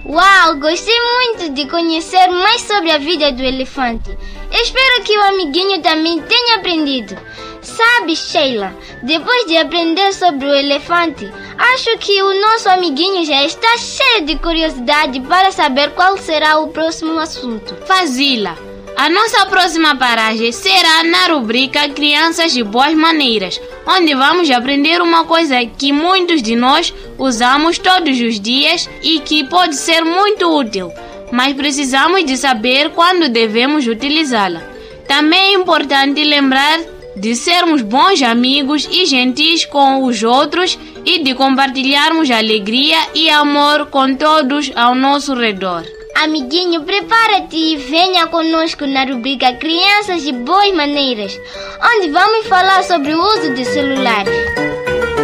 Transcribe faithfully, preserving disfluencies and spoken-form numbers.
Uau, gostei muito de conhecer mais sobre a vida do elefante. Espero que o amiguinho também tenha aprendido. Sabe, Sheila, depois de aprender sobre o elefante, acho que o nosso amiguinho já está cheio de curiosidade para saber qual será o próximo assunto. Fazila, a nossa próxima paragem será na rubrica Crianças de Boas Maneiras, onde vamos aprender uma coisa que muitos de nós usamos todos os dias e que pode ser muito útil, mas precisamos de saber quando devemos utilizá-la. Também é importante lembrar de sermos bons amigos e gentis com os outros e de compartilharmos alegria e amor com todos ao nosso redor. Amiguinho, prepara-te e venha conosco na rubrica Crianças de Boas Maneiras, onde vamos falar sobre o uso de celulares.